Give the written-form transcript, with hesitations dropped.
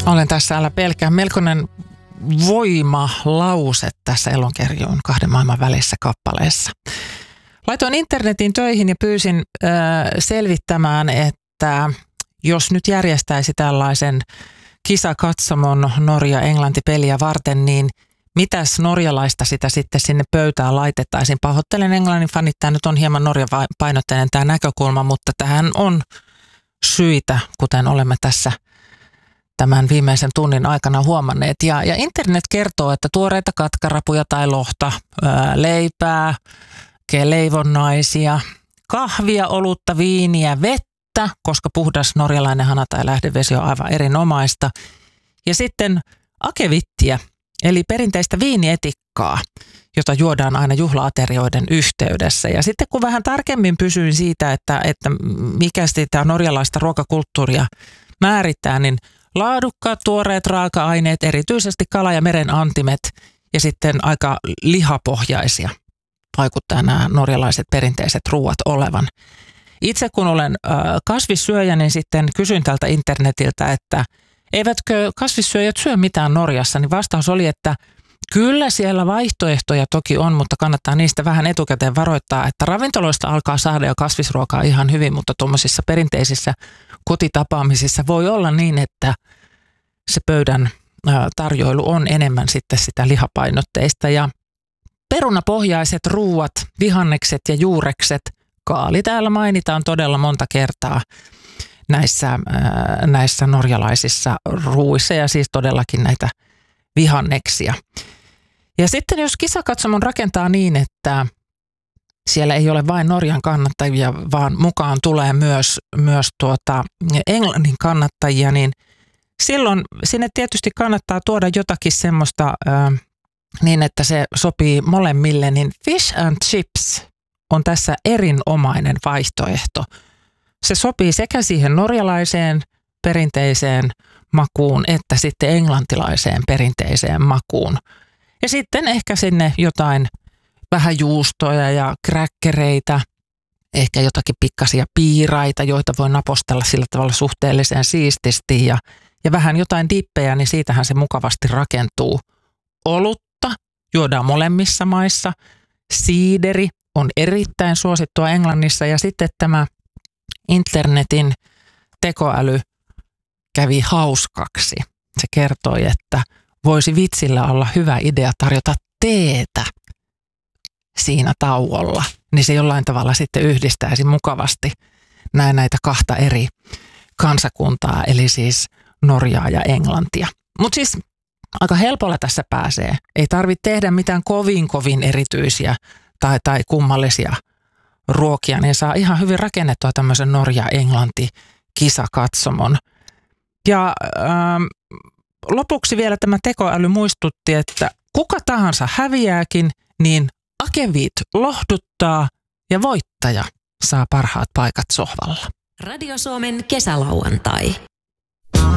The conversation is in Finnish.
Olen tässä, älä pelkää. Melkoinen voimalause tässä Elonkerjun kahden maailman välissä kappaleessa. Laitoin internetin töihin ja pyysin selvittämään, että jos nyt järjestäisi tällaisen kisakatsomon Norja-Englanti-peliä varten, niin mitäs norjalaista sitä sitten sinne pöytään laitettaisiin? Pahoittelen englannin fanit, tämä nyt on hieman Norja-painotteinen tämä näkökulma, mutta tähän on syitä, kuten olemme tässä tämän viimeisen tunnin aikana huomanneet. Ja internet kertoo, että tuoreita katkarapuja tai lohta, leipää, leivonnaisia, kahvia, olutta, viiniä, vettä, koska puhdas norjalainen hana tai lähdevesi on aivan erinomaista. Ja sitten akevittiä, eli perinteistä viinietikkaa, jota juodaan aina juhlaaterioiden yhteydessä. Ja sitten kun vähän tarkemmin pysyin siitä, että mikä sitä norjalaista ruokakulttuuria määrittää, niin laadukkaat, tuoreet raaka-aineet, erityisesti kala- ja meren antimet ja sitten aika lihapohjaisia vaikuttaa nämä norjalaiset perinteiset ruuat olevan. Itse kun olen kasvissyöjä, niin sitten kysyin tältä internetiltä, että eivätkö kasvissyöjät syö mitään Norjassa, niin vastaus oli, että kyllä siellä vaihtoehtoja toki on, mutta kannattaa niistä vähän etukäteen varoittaa, että ravintoloista alkaa saada jo kasvisruokaa ihan hyvin, mutta tuommoisissa perinteisissä kotitapaamisissa voi olla niin, että se pöydän tarjoilu on enemmän sitten sitä lihapainotteista. Ja perunapohjaiset ruuat, vihannekset ja juurekset, kaali täällä mainitaan todella monta kertaa näissä norjalaisissa ruuissa ja siis todellakin näitä vihanneksia. Ja sitten jos kisakatsomon rakentaa niin, että siellä ei ole vain Norjan kannattajia, vaan mukaan tulee myös Englannin kannattajia, niin silloin sinne tietysti kannattaa tuoda jotakin semmoista niin, että se sopii molemmille, niin fish and chips on tässä erinomainen vaihtoehto. Se sopii sekä siihen norjalaiseen perinteiseen makuun, että sitten englantilaiseen perinteiseen makuun. Ja sitten ehkä sinne jotain vähän juustoja ja kräkkereitä, ehkä jotakin pikkasia piiraita, joita voi napostella sillä tavalla suhteellisen siististi ja vähän jotain dippejä, niin siitähän se mukavasti rakentuu. Olutta juodaan molemmissa maissa. Siideri on erittäin suosittua Englannissa ja sitten tämä internetin tekoäly kävi hauskaksi. Se kertoi, että voisi vitsillä olla hyvä idea tarjota teetä siinä tauolla. Niin se jollain tavalla sitten yhdistäisi mukavasti näitä kahta eri kansakuntaa, eli siis Norjaa ja Englantia. Mutta siis aika helpolla tässä pääsee. Ei tarvitse tehdä mitään kovin erityisiä tai kummallisia ruokia, niin saa ihan hyvin rakennettua tämmöisen Norja-Englanti-kisakatsomon. Ja lopuksi vielä tämä tekoäly muistutti, että kuka tahansa häviääkin, niin akevit lohduttaa ja voittaja saa parhaat paikat sohvalla. Radio Suomen kesälauantai.